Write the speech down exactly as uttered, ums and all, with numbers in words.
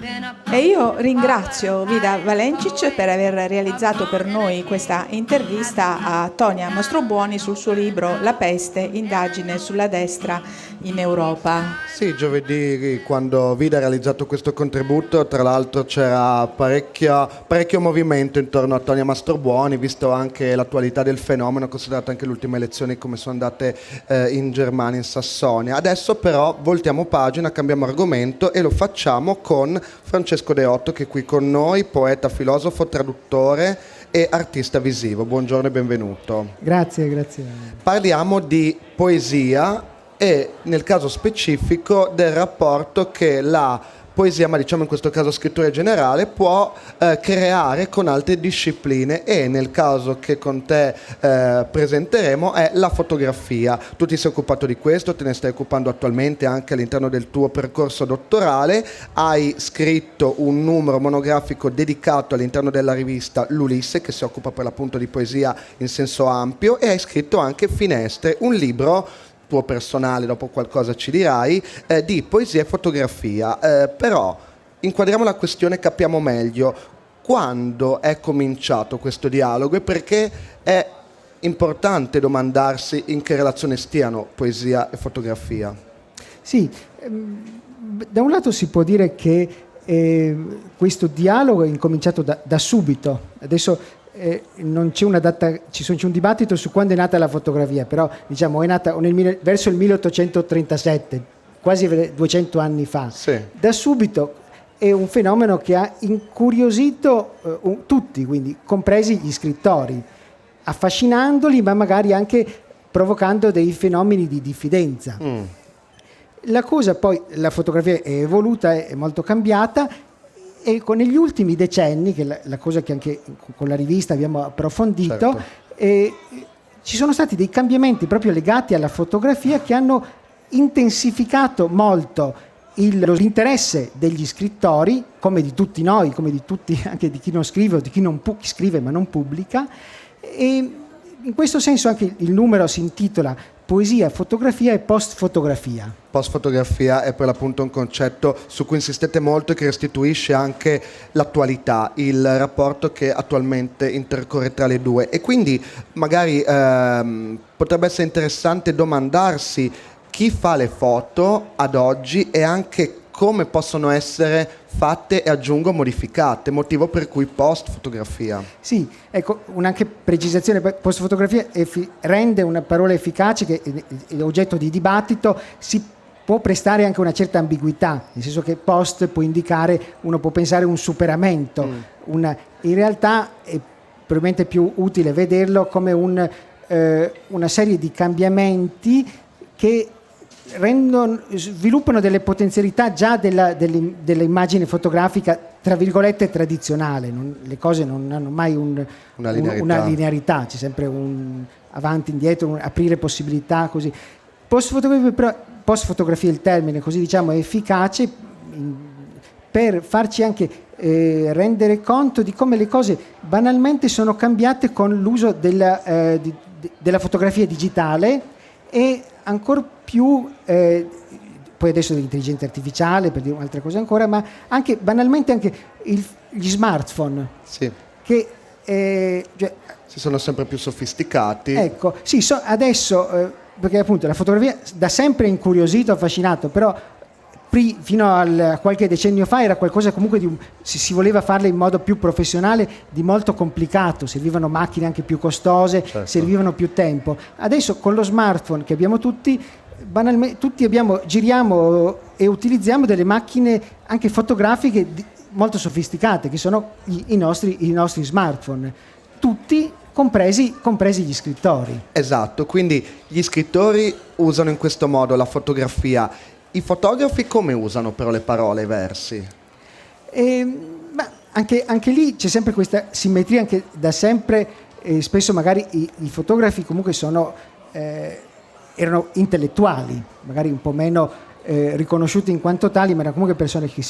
E io ringrazio Vida Valencic per aver realizzato per noi questa intervista a Tonia Mastrobuoni sul suo libro La peste, indagine sulla destra in Europa. Sì, giovedì quando Vida ha realizzato questo contributo, tra l'altro c'era parecchio, parecchio movimento intorno a Tonia Mastrobuoni, visto anche l'attualità del fenomeno, considerate anche le ultime elezioni come sono andate eh, in Germania, in Sassonia. Adesso però voltiamo pagina, cambiamo argomento e lo facciamo con Francesco Deotto, che è qui con noi, poeta, filosofo, traduttore e artista visivo. Buongiorno e benvenuto. Grazie, grazie. Parliamo di poesia e nel caso specifico del rapporto che la poesia, ma diciamo in questo caso scrittura generale, può eh, creare con altre discipline, e nel caso che con te eh, presenteremo è la fotografia. Tu ti sei occupato di questo, te ne stai occupando attualmente anche all'interno del tuo percorso dottorale, hai scritto un numero monografico dedicato all'interno della rivista L'Ulisse, che si occupa per l'appunto di poesia in senso ampio, e hai scritto anche Finestre, un libro tuo personale, dopo qualcosa ci dirai, eh, di poesia e fotografia. Eh, però inquadriamo la questione, capiamo meglio quando è cominciato questo dialogo e perché è importante domandarsi in che relazione stiano poesia e fotografia. Sì, ehm, da un lato si può dire che eh, questo dialogo è incominciato da, da subito. Adesso Eh, non c'è una data, ci sono, c'è un dibattito su quando è nata la fotografia, però diciamo è nata nel, verso il milleottocentotrentasette, quasi duecento anni fa. Sì. Da subito è un fenomeno che ha incuriosito eh, un, tutti, quindi compresi gli scrittori, affascinandoli, ma magari anche provocando dei fenomeni di diffidenza. Mm. La cosa poi, la fotografia è evoluta, è molto cambiata. E con negli ultimi decenni, che è la, la cosa che anche con la rivista abbiamo approfondito, certo. eh, ci sono stati dei cambiamenti proprio legati alla fotografia che hanno intensificato molto il, l'interesse degli scrittori, come di tutti noi, come di tutti, anche di chi non scrive o di chi non pu- chi scrive ma non pubblica. E in questo senso anche il numero si intitola Poesia, fotografia e post-fotografia. Post-fotografia è per l'appunto un concetto su cui insistete molto e che restituisce anche l'attualità, il rapporto che attualmente intercorre tra le due. E quindi magari ehm, potrebbe essere interessante domandarsi chi fa le foto ad oggi e anche come possono essere fatte e, aggiungo, modificate, motivo per cui post-fotografia. Sì, ecco, un'anche precisazione, post-fotografia effi- rende una parola efficace che è oggetto di dibattito, si può prestare anche una certa ambiguità, nel senso che post può indicare, uno può pensare un superamento, mm. una, in realtà è probabilmente più utile vederlo come un, eh, una serie di cambiamenti che rendono, sviluppano delle potenzialità già della, delle, dell'immagine fotografica tra virgolette tradizionale. Non, le cose non hanno mai un, una, linearità. Un, una linearità, c'è sempre un avanti, indietro, un aprire possibilità, così. Post-fotografia, però, post-fotografia il termine, così diciamo, è efficace in, per farci anche eh, rendere conto di come le cose banalmente sono cambiate con l'uso della, eh, di, di, della fotografia digitale e ancora più, eh, poi adesso dell'intelligenza artificiale, per dire un'altra cosa ancora, ma anche banalmente anche il, gli smartphone, sì. che eh, cioè, si sono sempre più sofisticati. Ecco, sì, so, adesso, eh, perché appunto la fotografia da sempre incuriosito, affascinato, però pri, fino al, a qualche decennio fa era qualcosa comunque di un, si, si voleva farla in modo più professionale, di molto complicato, servivano macchine anche più costose, certo. servivano più tempo. Adesso con lo smartphone che abbiamo tutti, banalmente tutti abbiamo, giriamo e utilizziamo delle macchine anche fotografiche di, molto sofisticate, che sono i, i, nostri, i nostri smartphone, tutti compresi, compresi gli scrittori. Esatto, quindi gli scrittori usano in questo modo la fotografia. I fotografi come usano però le parole, i versi? Eh, ma anche, anche lì c'è sempre questa simmetria, anche da sempre, eh, spesso magari i, i fotografi comunque sono, eh, erano intellettuali, magari un po' meno eh, riconosciuti in quanto tali, ma erano comunque persone che